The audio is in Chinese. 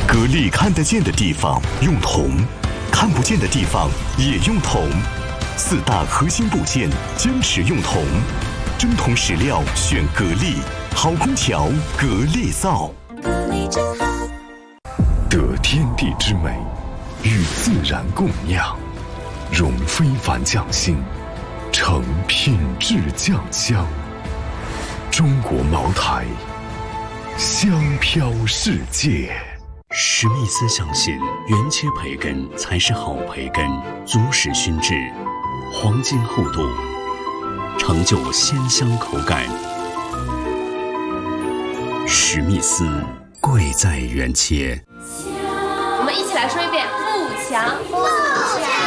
格力看得见的地方用铜，看不见的地方也用铜。4大核心部件坚持用铜，真铜实料选格力，好空调格力造。 格力真好。 得天地之美，与自然共酿，融非凡匠心，成品质酱香。中国茅台，香飘世界。 史密斯相信，原切培根才是好培根，足实熏制，黄金厚度，成就鲜香口感。史密斯，贵在原切。 我们一起来说一遍：富强。 富强。